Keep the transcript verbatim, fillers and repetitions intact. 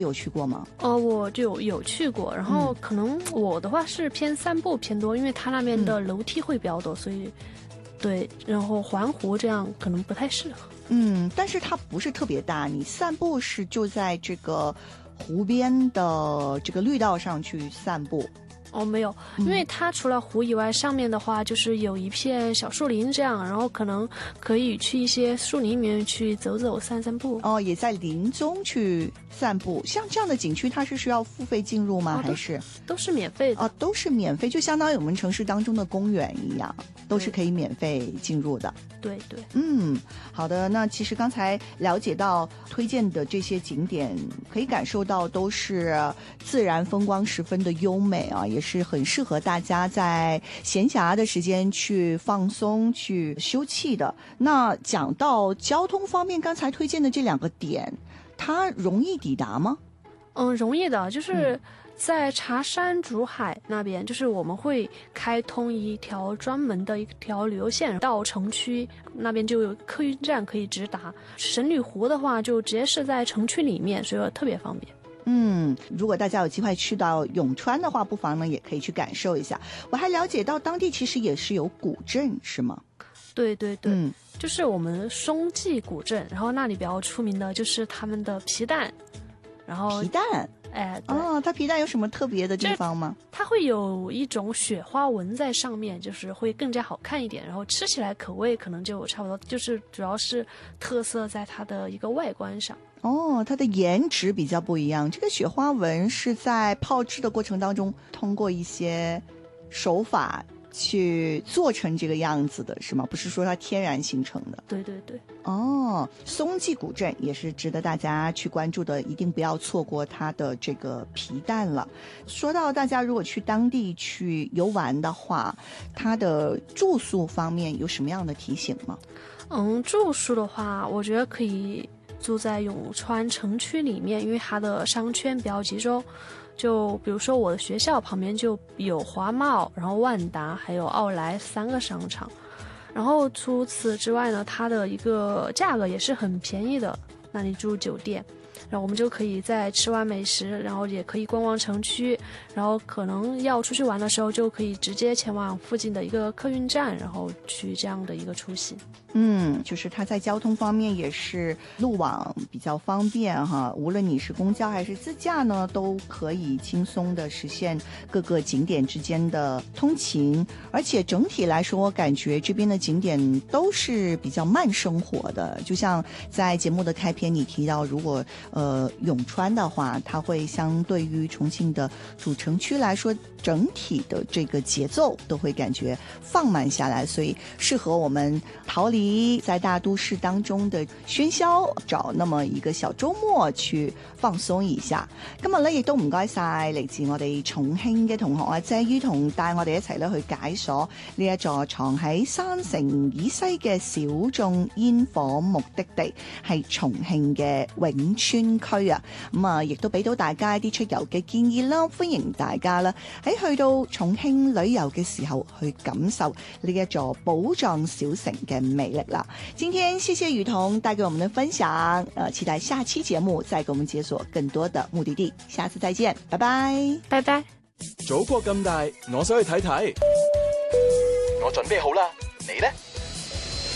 有去过吗？ 呃，我就有去过，然后可能我的话是偏散步偏多，因为它那边的楼梯会比较多，所以对，然后环湖这样可能不太适合。 嗯，但是它不是特别大，你散步是就在这个湖边的这个绿道上去散步。 哦，没有，因为它除了湖以外，上面的话就是有一片小树林这样，然后可能可以去一些树林里面去走走散散步。 哦，也在林中去散步。像这样的景区，它是需要付费进入吗？哦、还是都是免费的？ 哦，都是免费，就相当于我们城市当中的公园一样，都是可以免费进入的。 对对， 嗯，好的。那其实刚才了解到推荐的这些景点，可以感受到都是自然风光十分的优美啊，也是很适合大家在闲暇的时间去放松、去休憩的。那讲到交通方面，刚才推荐的这两个点，它容易抵达吗？ 嗯，容易的，就是在茶山竹海那边，就是我们会开通一条专门的一条旅游线到城区那边，就有客运站可以直达。神女湖的话，就直接是在城区里面，所以特别方便。 嗯，如果大家有机会去到永川的话，不妨呢也可以去感受一下。我还了解到当地其实也是有古镇，是吗？ 对对对， 嗯， 就是我们松记古镇，然后那里比较出名的就是他们的皮蛋，然后皮蛋。 哎， 哦，它皮蛋有什么特别的地方吗？ 它会有一种雪花纹在上面，就是会更加好看一点，然后吃起来口味可能就差不多，就是主要是特色在它的一个外观上。 哦，它的颜值比较不一样。这个雪花纹是在泡制的过程当中，通过一些手法去做成这个样子的，是吗？不是说它天然形成的。 对对对。 哦，松记古镇也是值得大家去关注的，一定不要错过它的这个皮蛋了。说到大家如果去当地去游玩的话，它的住宿方面有什么样的提醒吗？ 嗯，住宿的话，我觉得可以住在永川城区里面，因为它的商圈比较集中。就比如说我的学校旁边就有华贸，然后万达还有奥莱三个商场。然后除此之外呢，它的一个价格也是很便宜的，那里住酒店，然后我们就可以在吃完美食，然后也可以逛逛城区，然后可能要出去玩的时候就可以直接前往附近的一个客运站，然后去这样的一个出行。 嗯，就是它在交通方面也是路网比较方便哈，无论你是公交还是自驾呢，都可以轻松的实现各个景点之间的通勤。而且整体来说，我感觉这边的景点都是比较慢生活的。就像在节目的开篇你提到，如果呃永川的话，它会相对于重庆的主城区来说，整体的这个节奏都会感觉放慢下来，所以适合我们逃离在大都市当中的喧囂，找那麼一個小周末去放鬆一下。今日咧亦都唔該晒嚟自我哋重慶嘅同學啊，謝於同帶我哋一齊咧去解鎖呢一座藏喺山城以西嘅小眾煙火目的地，係重慶嘅永川區啊。咁啊，亦都俾到大家一啲出遊嘅建議啦，歡迎大家啦喺去到重慶旅遊嘅時候去感受呢一座寶藏小城嘅魅力啦。今天謝謝雨桐帶給我們的分享，呃，期待下期節目再給我們解鎖更多的目的地。下次再見，拜拜， 拜拜。 祖國咁大，我想去睇睇。我準備好啦，你呢？